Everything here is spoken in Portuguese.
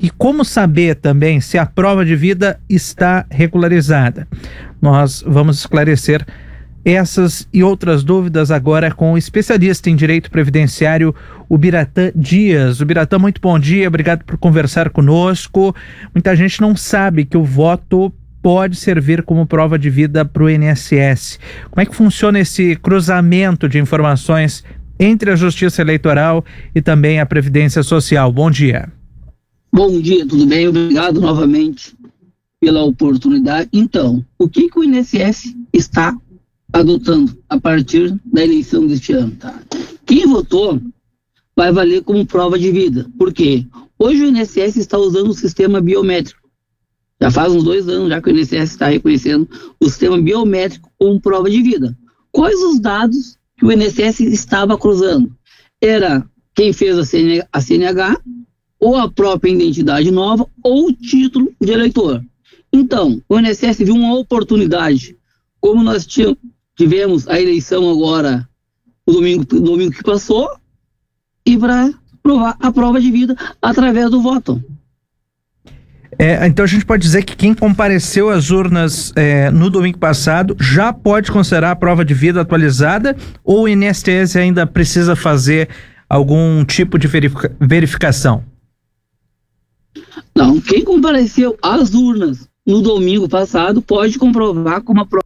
E como saber também se a prova de vida está regularizada? Nós vamos esclarecer essas e outras dúvidas agora com o especialista em direito previdenciário, o Biratã Dias. O Biratã, muito bom dia, obrigado por conversar conosco. Muita gente não sabe que o voto pode servir como prova de vida para o INSS. Como é que funciona esse cruzamento de informações entre a Justiça Eleitoral e também a Previdência Social? Bom dia. Bom dia, tudo bem? Obrigado novamente pela oportunidade. Então, o que o INSS está adotando a partir da eleição deste ano? Tá? Quem votou vai valer como prova de vida. Por quê? Hoje o INSS está usando o sistema biométrico. Já faz uns 2 anos já que o INSS está reconhecendo o sistema biométrico como prova de vida. Quais os dados que o INSS estava cruzando? Era quem fez a CNH, ou a própria identidade nova, ou o título de eleitor. Então, o INSS viu uma oportunidade, como nós tivemos a eleição agora, no domingo que passou, e para provar a prova de vida através do voto. Então a gente pode dizer que quem compareceu às urnas no domingo passado já pode considerar a prova de vida atualizada, ou o INSS ainda precisa fazer algum tipo de verificação? Não, quem compareceu às urnas no domingo passado pode comprovar como a prova